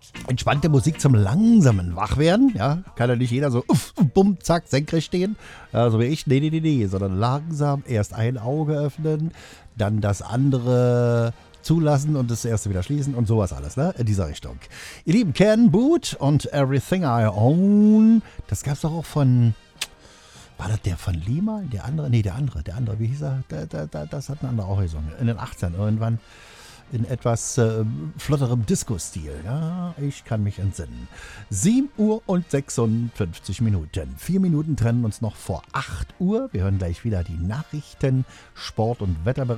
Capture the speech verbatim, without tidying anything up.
Entspannte Musik zum langsamen Wachwerden. Ja, kann ja nicht jeder so uff, bumm, zack, senkrecht stehen. Ja, so wie ich. Nee, nee, nee, nee. Sondern langsam erst ein Auge öffnen, dann das andere zulassen und das erste wieder schließen und sowas alles, ne? In dieser Richtung. Ihr Lieben, Ken Boot und Everything I Own. Das gab's doch auch von... War das der von Lima? Der andere? Nee, der andere. Der andere, wie hieß er? Da, da, da, das hat ein anderer auch gesungen. In den achtzehn irgendwann. In etwas äh, flotterem Disco-Stil. Ja, ich kann mich entsinnen. sieben Uhr und sechsundfünfzig Minuten. Vier Minuten trennen uns noch vor acht Uhr. Wir hören gleich wieder die Nachrichten, Sport und Wetterberichte.